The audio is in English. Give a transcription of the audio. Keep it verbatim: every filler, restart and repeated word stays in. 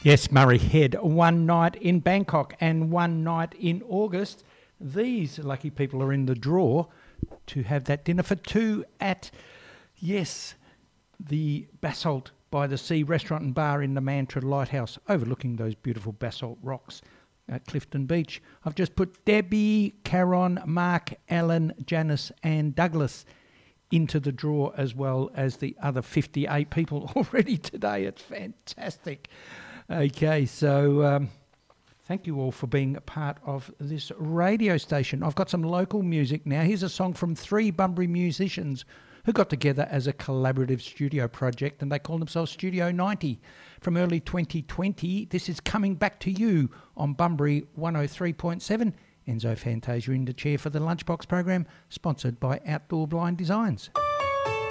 Yes, Murray Head, one night in Bangkok and one night in August. These lucky people are in the draw to have that dinner for two at, yes, the Basalt by the Sea restaurant and bar in the Mantra Lighthouse, overlooking those beautiful basalt rocks at Clifton Beach. I've just put Debbie, Caron, Mark, Alan, Janice and Douglas into the draw, as well as the other fifty-eight people already today. It's fantastic. Okay, so um, thank you all for being a part of this radio station. I've got some local music now. Here's a song from three Bunbury musicians who got together as a collaborative studio project, and they call themselves Studio ninety. From early twenty twenty, this is Coming Back to You on Bunbury one oh three point seven. Enzo Fantasia in the chair for the Lunchbox program, sponsored by Outdoor Blind Designs.